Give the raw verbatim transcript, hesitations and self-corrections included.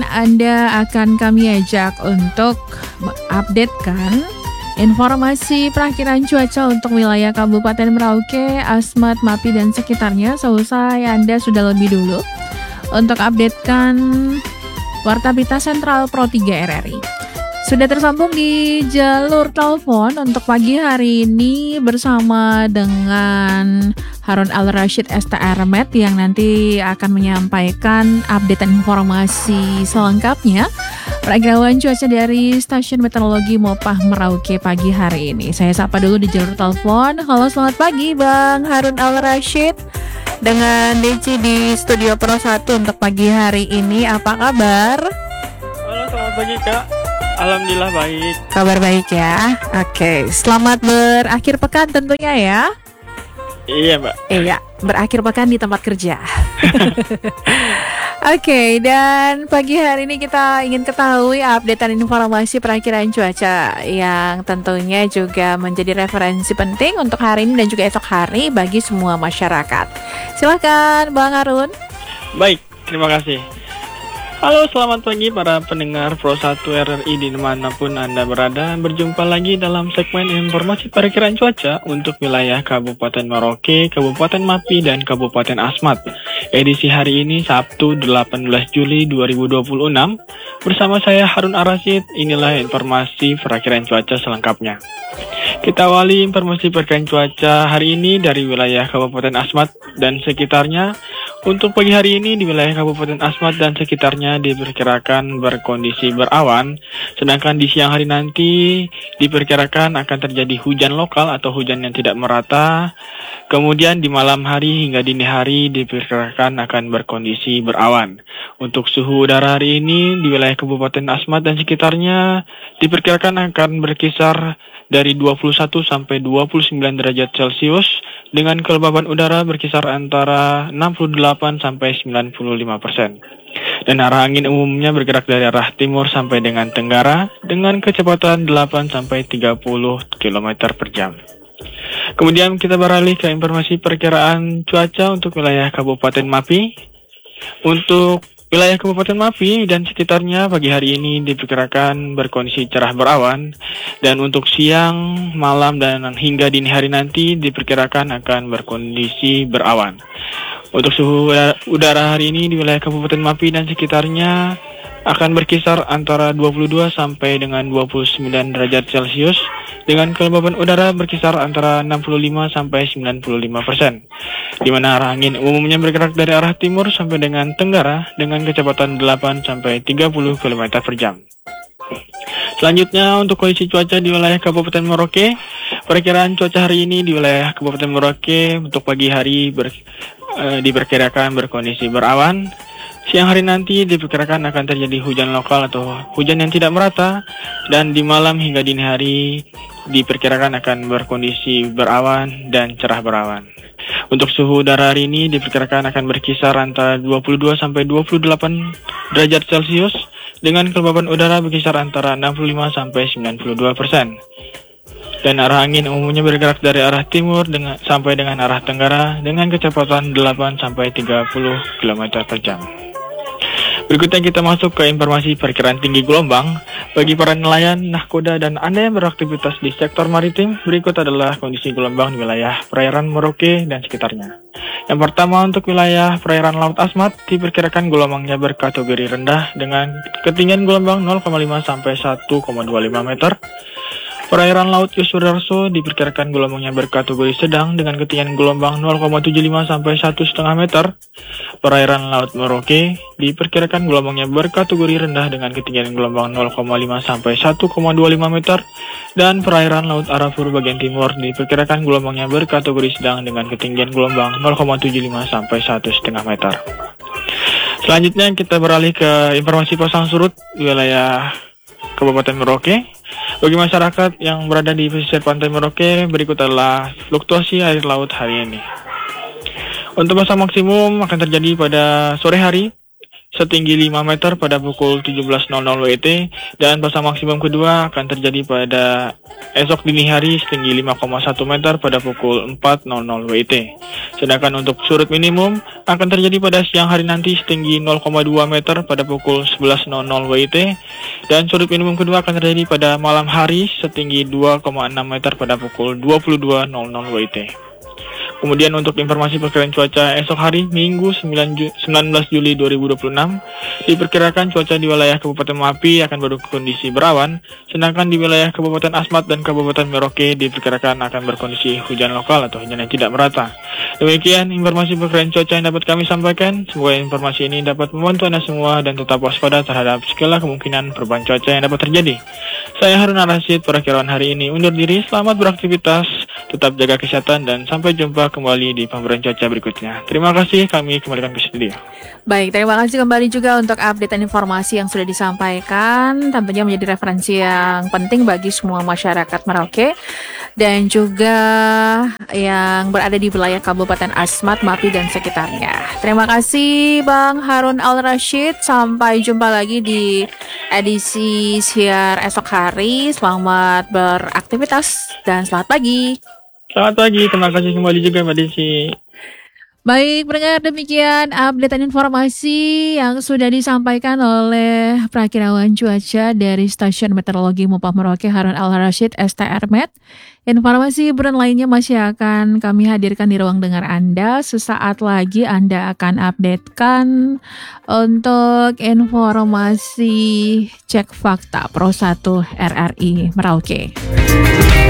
dan Anda akan kami ajak untuk updatekan informasi perakhiran cuaca untuk wilayah Kabupaten Merauke, Asmat, Mapi, dan sekitarnya. Seusai Anda sudah lebih dulu untuk updatekan Warta Berita Sentral Pro tiga R R I. Sudah tersambung di jalur telepon untuk pagi hari ini bersama dengan Harun Al-Rashid S T R Met yang nanti akan menyampaikan update informasi selengkapnya perakiraan cuaca dari Stasiun Meteorologi Mopah Merauke pagi hari ini. Saya sapa dulu di jalur telepon. Halo, selamat pagi Bang Harun Al-Rashid dengan Deci di Studio Pro satu untuk pagi hari ini. Apa kabar? Halo, selamat pagi Kak. Alhamdulillah baik. Kabar baik ya. Oke, selamat berakhir pekan tentunya ya. Iya Mbak. Iya, berakhir pekan di tempat kerja. Oke, dan pagi hari ini kita ingin ketahui updatean informasi perakiraan cuaca yang tentunya juga menjadi referensi penting untuk hari ini dan juga esok hari bagi semua masyarakat. Silakan Bang Harun. Baik, terima kasih. Halo, selamat pagi para pendengar Pro satu R R I dimanapun Anda berada. Berjumpa lagi dalam segmen informasi perakiraan cuaca untuk wilayah Kabupaten Merauke, Kabupaten Mapi, dan Kabupaten Asmat. Edisi hari ini Sabtu delapan belas Juli dua ribu dua puluh enam. Bersama saya Harun Ar-Rasyid, inilah informasi perakiraan cuaca selengkapnya. Kita awali informasi perakiraan cuaca hari ini dari wilayah Kabupaten Asmat dan sekitarnya. Untuk pagi hari ini di wilayah Kabupaten Asmat dan sekitarnya diperkirakan berkondisi berawan, sedangkan di siang hari nanti diperkirakan akan terjadi hujan lokal atau hujan yang tidak merata. Kemudian di malam hari hingga dini hari diperkirakan akan berkondisi berawan. Untuk suhu udara hari ini di wilayah Kabupaten Asmat dan sekitarnya diperkirakan akan berkisar dari dua puluh satu sampai dua puluh sembilan derajat Celcius dengan kelembaban udara berkisar antara enam puluh delapan sampai sembilan puluh lima persen. Dan arah angin umumnya bergerak dari arah timur sampai dengan tenggara dengan kecepatan delapan sampai tiga puluh kilometer per jam. Kemudian kita beralih ke informasi perkiraan cuaca untuk wilayah Kabupaten Mapi. Untuk wilayah Kabupaten Mapi dan sekitarnya pagi hari ini diperkirakan berkondisi cerah berawan, dan untuk siang, malam, dan hingga dini hari nanti diperkirakan akan berkondisi berawan. Untuk suhu udara hari ini di wilayah Kabupaten Mapi dan sekitarnya akan berkisar antara dua puluh dua sampai dengan dua puluh sembilan derajat Celcius dengan kelembaban udara berkisar antara enam puluh lima sampai sembilan puluh lima persen. Di mana arah angin umumnya bergerak dari arah timur sampai dengan tenggara dengan kecepatan delapan sampai tiga puluh kilometer per jam. Selanjutnya untuk kondisi cuaca di wilayah Kabupaten Merauke, perkiraan cuaca hari ini di wilayah Kabupaten Merauke untuk pagi hari ber, e, diperkirakan berkondisi berawan. Siang hari nanti diperkirakan akan terjadi hujan lokal atau hujan yang tidak merata, dan di malam hingga dini hari diperkirakan akan berkondisi berawan dan cerah berawan. Untuk suhu udara hari ini diperkirakan akan berkisar antara dua puluh dua sampai dua puluh delapan derajat Celcius dengan kelembaban udara berkisar antara enam puluh lima sampai sembilan puluh dua persen. Dan arah angin umumnya bergerak dari arah timur dengan, sampai dengan arah tenggara dengan kecepatan delapan sampai tiga puluh kilometer per jam. Berikutnya kita masuk ke informasi perkiraan tinggi gelombang. Bagi para nelayan, nahkoda, dan Anda yang beraktivitas di sektor maritim, berikut adalah kondisi gelombang di wilayah perairan Merauke dan sekitarnya. Yang pertama untuk wilayah perairan Laut Asmat, diperkirakan gelombangnya berkategori rendah dengan ketinggian gelombang nol koma lima sampai satu koma dua lima meter. Perairan Laut Yosudarso diperkirakan gelombangnya berkategori sedang dengan ketinggian gelombang nol koma tujuh lima sampai satu koma lima meter. Perairan Laut Merauke diperkirakan gelombangnya berkategori rendah dengan ketinggian gelombang nol koma lima sampai satu koma dua lima meter. Dan perairan Laut Arafura bagian timur diperkirakan gelombangnya berkategori sedang dengan ketinggian gelombang nol koma tujuh lima sampai satu koma lima meter. Selanjutnya kita beralih ke informasi pasang surut di wilayah Kabupaten Merauke. Bagi masyarakat yang berada di pesisir pantai Merauke, berikut adalah fluktuasi air laut hari ini. Untuk pasang maksimum akan terjadi pada sore hari setinggi lima meter pada pukul tujuh belas nol nol W I T, dan pasang maksimum kedua akan terjadi pada esok dini hari setinggi lima koma satu meter pada pukul empat nol nol W I T. Sedangkan untuk surut minimum akan terjadi pada siang hari nanti setinggi nol koma dua meter pada pukul sebelas nol nol W I T, dan surut minimum kedua akan terjadi pada malam hari setinggi dua koma enam meter pada pukul dua puluh dua nol nol W I T. Kemudian untuk informasi perkiraan cuaca esok hari Minggu sembilan belas Juli dua ribu dua puluh enam, diperkirakan cuaca di wilayah Kabupaten Mapi akan berkondisi berawan, sedangkan di wilayah Kabupaten Asmat dan Kabupaten Merauke diperkirakan akan berkondisi hujan lokal atau hujan yang tidak merata. Demikian informasi perkiraan cuaca yang dapat kami sampaikan. Semoga informasi ini dapat membantu Anda semua dan tetap waspada terhadap segala kemungkinan perubahan cuaca yang dapat terjadi. Saya Harun Ar-Rasyid, perakiraan hari ini undur diri. Selamat beraktivitas, tetap jaga kesehatan, dan sampai jumpa kembali di pemberian cuaca berikutnya. Terima kasih, kami kembalikan ke studio. Baik, terima kasih kembali juga untuk update dan informasi yang sudah disampaikan. Tentunya menjadi referensi yang penting bagi semua masyarakat Merauke dan juga yang berada di wilayah Kabupaten Asmat, Mapi, dan sekitarnya. Terima kasih Bang Harun Al-Rasyid. Sampai jumpa lagi di edisi siar esok hari. Selamat beraktivitas dan selamat pagi. Selamat pagi, terima kasih kembali juga Mbak Desi. Baik, pendengar, demikian update dan informasi yang sudah disampaikan oleh Prakirawan Cuaca dari Stasiun Meteorologi Mupah Merauke Harun Al-Rasyid S T R Met. Informasi hiburan lainnya masih akan kami hadirkan di ruang dengar Anda. Sesaat lagi Anda akan updatekan untuk informasi cek fakta Pro satu R R I Merauke.